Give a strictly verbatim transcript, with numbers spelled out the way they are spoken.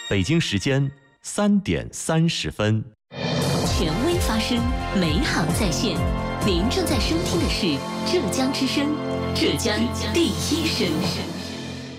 北京时间三点三十分。 权威发声，美好在线。您正在收听的是浙江之声，浙江第一声。